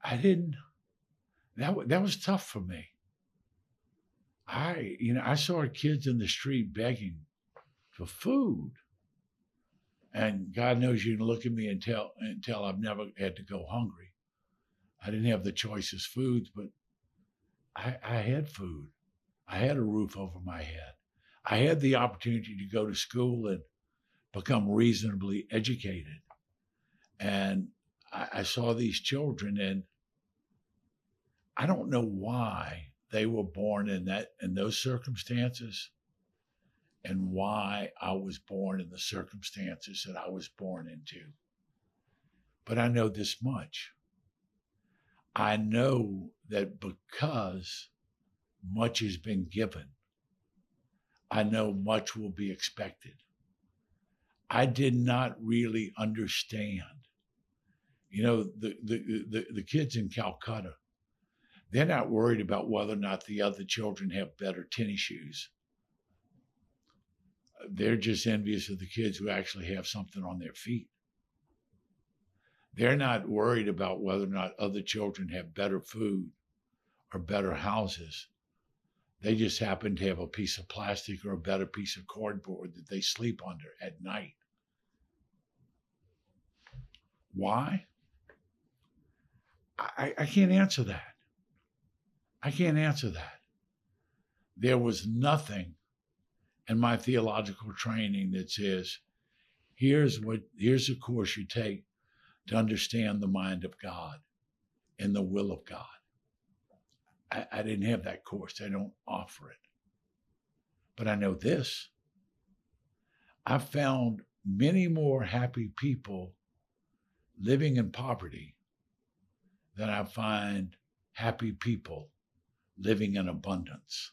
I didn't, that was tough for me. I saw kids in the street begging for food. And God knows you can look at me and tell I've never had to go hungry. I didn't have the choicest foods, but I had food. I had a roof over my head. I had the opportunity to go to school and become reasonably educated. And I saw these children, and I don't know why they were born in those circumstances and why I was born in the circumstances that I was born into. But I know this much. I know that because much has been given, I know much will be expected. I did not really understand. The kids in Calcutta, they're not worried about whether or not the other children have better tennis shoes. They're just envious of the kids who actually have something on their feet. They're not worried about whether or not other children have better food or better houses. They just happen to have a piece of plastic or a better piece of cardboard that they sleep under at night. Why? I can't answer that. I can't answer that. There was nothing in my theological training that says, here's a course you take to understand the mind of God and the will of God. I didn't have that course. They don't offer it. But I know this. I found many more happy people living in poverty than I find happy people living in abundance.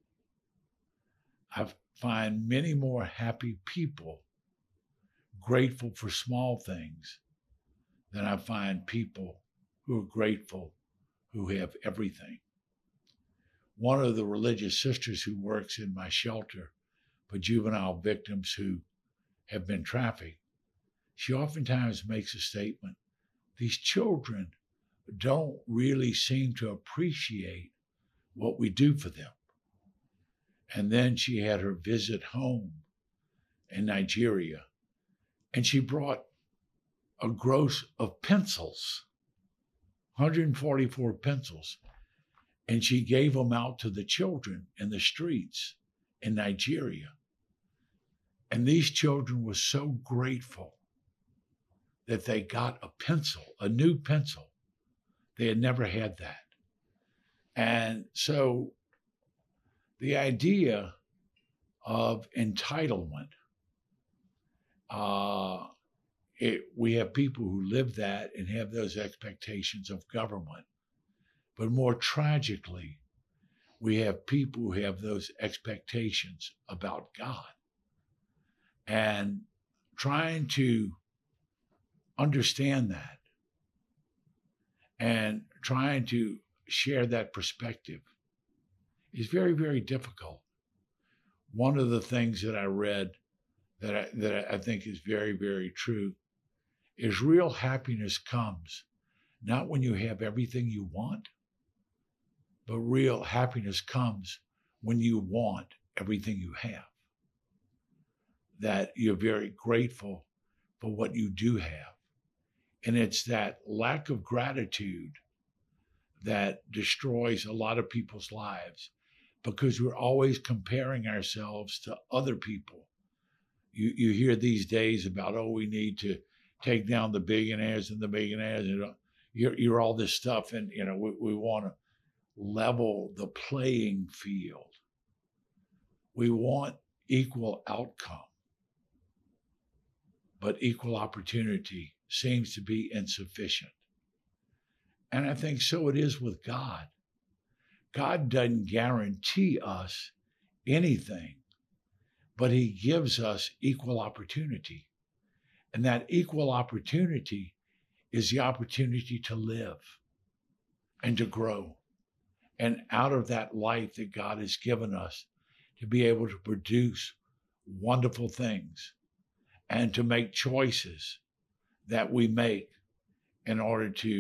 I find many more happy people grateful for small things than I find people who are grateful who have everything. One of the religious sisters who works in my shelter for juvenile victims who have been trafficked, she oftentimes makes a statement. These children don't really seem to appreciate what we do for them. And then she had her visit home in Nigeria, and she brought a gross of pencils, 144 pencils, and she gave them out to the children in the streets in Nigeria. And these children were so grateful that they got a pencil, a new pencil. They had never had that. And so the idea of entitlement, we have people who live that and have those expectations of government. But more tragically, we have people who have those expectations about God. And trying to understand that and trying to share that perspective is very, very difficult. One of the things that I read that I think is very, very true is real happiness comes not when you have everything you want, but real happiness comes when you want everything you have. That you're very grateful for what you do have. And it's that lack of gratitude that destroys a lot of people's lives because we're always comparing ourselves to other people. You hear these days about, we need to take down the billionaires and the millionaires. You're all this stuff. And, we want to level the playing field. We want equal outcome. But equal opportunity seems to be insufficient. And I think so it is with God. God doesn't guarantee us anything, but he gives us equal opportunity. And that equal opportunity is the opportunity to live and to grow. And out of that life that God has given us, to be able to produce wonderful things and to make choices that we make in order to